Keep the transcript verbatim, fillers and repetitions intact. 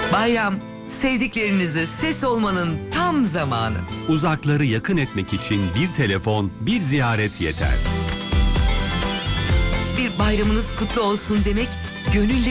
Bayram, sevdiklerinize ses olmanın tam zamanı. Uzakları yakın etmek için bir telefon, bir ziyaret yeter. Bir bayramınız kutlu olsun demek, gönülle